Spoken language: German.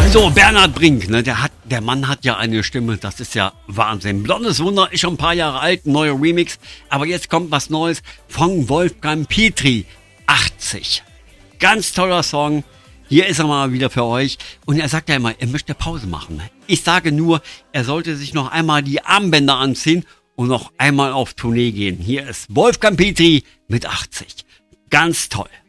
So, Bernhard Brink, ne, der Mann hat ja eine Stimme, das ist ja Wahnsinn. Blondes Wunder ist schon ein paar Jahre alt, ein neuer Remix. Aber jetzt kommt was Neues von Wolfgang Petri, 80. Ganz toller Song. Hier ist er mal wieder für euch. Und er sagt ja immer, er möchte Pause machen. Ich sage nur, er sollte sich noch einmal die Armbänder anziehen und noch einmal auf Tournee gehen. Hier ist Wolfgang Petri mit 80. Ganz toll.